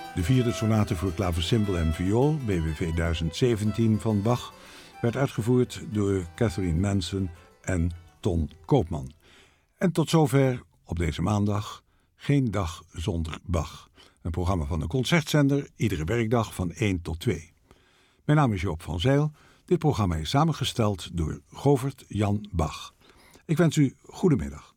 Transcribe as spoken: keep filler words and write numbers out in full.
De vierde sonate voor klavecimbal en viool, B W V duizend zeventien van Bach, werd uitgevoerd door Catherine Manson en Ton Koopman. En tot zover op deze maandag Geen dag zonder Bach. Een programma van de Concertzender, iedere werkdag van één tot twee. Mijn naam is Joop van Zijl. Dit programma is samengesteld door Govert Jan Bach. Ik wens u goedemiddag.